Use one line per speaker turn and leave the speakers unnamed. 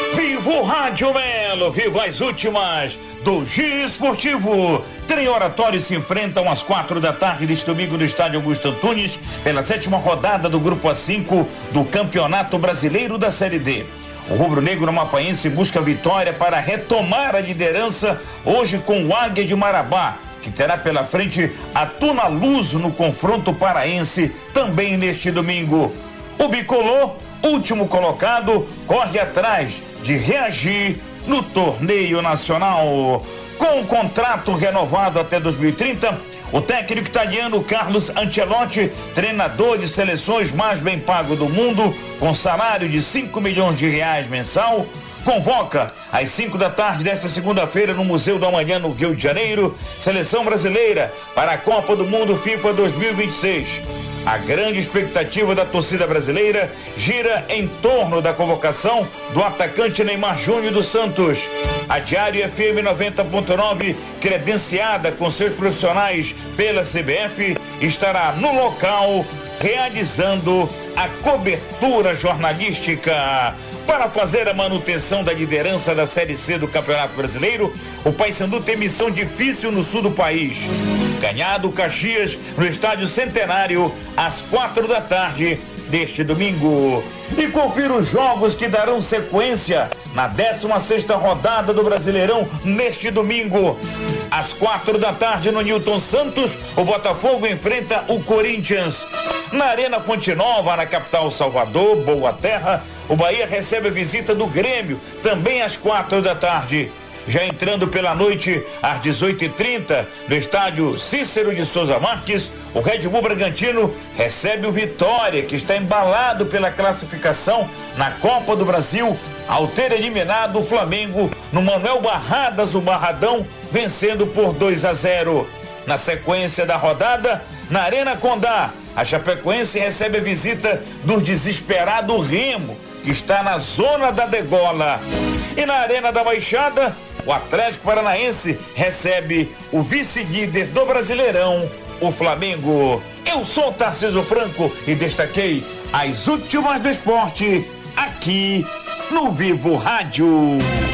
Viva o Rádio Melo, viva as últimas do Giro Esportivo. Trem Oratório se enfrentam às 4 da tarde deste domingo no estádio Augusto Antunes pela 7ª rodada do Grupo A5 do Campeonato Brasileiro da Série D. O rubro-negro amapaense busca vitória para retomar a liderança hoje com o Águia de Marabá, que terá pela frente a Tuna Luz no confronto paraense também neste domingo. O Bicolor, último colocado, corre atrás de reagir no torneio nacional. Com o contrato renovado até 2030, o técnico italiano Carlos Ancelotti, treinador de seleções mais bem pago do mundo, com salário de 5 milhões de reais mensal, convoca às 5 da tarde desta segunda-feira no Museu do Amanhã, no Rio de Janeiro, seleção brasileira para a Copa do Mundo FIFA 2026. A grande expectativa da torcida brasileira gira em torno da convocação do atacante Neymar Júnior dos Santos. A Diário FM 90.9, credenciada com seus profissionais pela CBF, estará no local realizando a cobertura jornalística. Para fazer a manutenção da liderança da Série C do Campeonato Brasileiro, o Paysandu tem missão difícil no sul do país. Ganhar do Caxias no Estádio Centenário às 4 da tarde deste domingo. E confira os jogos que darão sequência na 16ª rodada do Brasileirão neste domingo. Às 4 da tarde no Newton Santos, o Botafogo enfrenta o Corinthians. Na Arena Fonte Nova, na capital Salvador, Boa Terra, o Bahia recebe a visita do Grêmio, também às 4 da tarde. Já entrando pela noite, às 18h30, no estádio Cícero de Souza Marques, o Red Bull Bragantino recebe o Vitória, que está embalado pela classificação na Copa do Brasil, ao ter eliminado o Flamengo no Manuel Barradas, o Barradão, vencendo por 2-0. Na sequência da rodada, na Arena Condá, a Chapecoense recebe a visita do desesperado Remo, que está na zona da degola. E na Arena da Baixada, o Atlético Paranaense recebe o vice-líder do Brasileirão, o Flamengo. Eu sou Tarcísio Franco e destaquei as últimas do esporte aqui no Vivo Rádio.